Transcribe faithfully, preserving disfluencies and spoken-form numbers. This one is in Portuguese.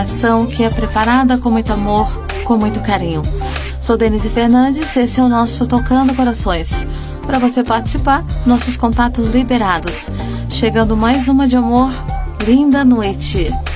ação que é preparada com muito amor, com muito carinho. Sou Denise Fernandes, esse é o nosso Tocando Corações. Para você participar, nossos contatos liberados. Chegando mais uma de amor, linda noite.